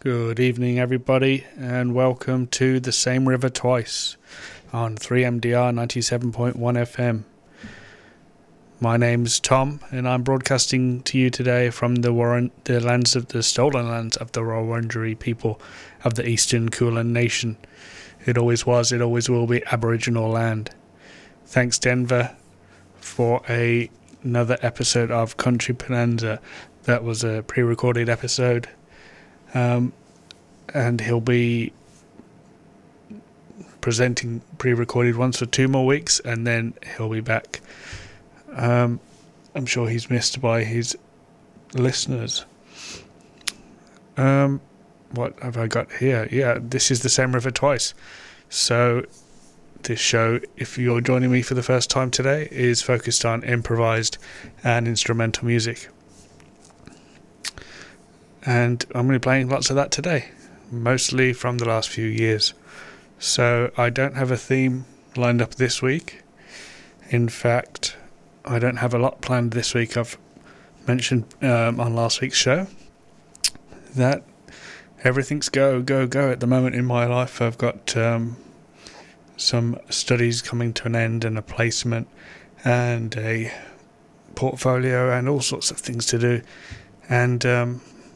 Good evening, everybody, and welcome to The Same River Twice on 3MDR 97.1 FM. My name's Tom, and I'm broadcasting to you today from the stolen lands of the Wurundjeri people of the Eastern Kulin Nation. It always was, it always will be Aboriginal land. Thanks, Denver, for another episode of Country Bonanza. That was a pre-recorded episode. And he'll be presenting pre-recorded ones for 2 more weeks, and then he'll be back. I'm sure he's missed by his listeners. What have I got here? Yeah, this is The Same River Twice. So this show, if you're joining me for the first time today, is focused on improvised and instrumental music. And I'm going to be playing lots of that today, mostly from the last few years. So I don't have a theme lined up this week. In fact, I don't have a lot planned this week. I've mentioned on last week's show that everything's go at the moment in my life. I've got some studies coming to an end and a placement and a portfolio and all sorts of things to do. And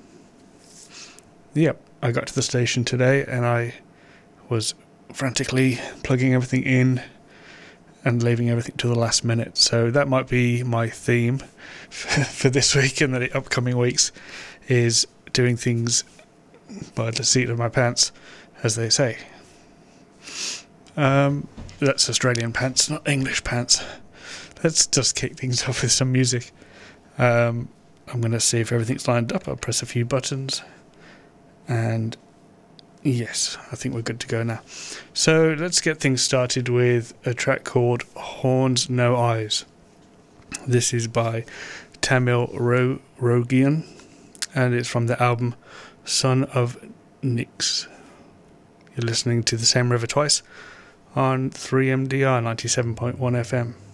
yep, I got to the station today and I was frantically plugging everything in and leaving everything to the last minute. So that might be my theme for this week and the upcoming weeks, is doing things by the seat of my pants, as they say. That's Australian pants, not English pants. Let's just kick things off with some music. I'm going to see if everything's lined up. I'll press a few buttons. And yes, I think we're good to go now. So let's get things started with a track called Horns No Eyes. This is by Tamil Rogian, and it's from the album Son of Nyx. You're listening to The Same River Twice on 3MDR 97.1 FM.